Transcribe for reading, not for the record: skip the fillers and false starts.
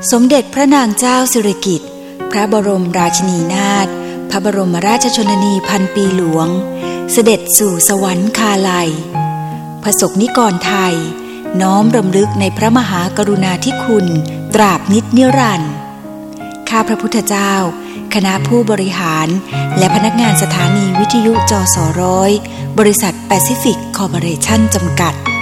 สมเด็จพระนางเจ้าสิริกิติ์พระบรมราชินีนาถพระบรมราชชนนีพันปีหลวงเสด็จสู่สวรรคาลัยประสบนิกรไทยน้อมรำลึกในพระมหากรุณาธิคุณตราบนิจนิรันดร์ข้าพระพุทธเจ้าคณะผู้บริหารและพนักงานสถานีวิทยุจส.100 บริษัทแปซิฟิกคอร์ปอเรชั่นจำกัด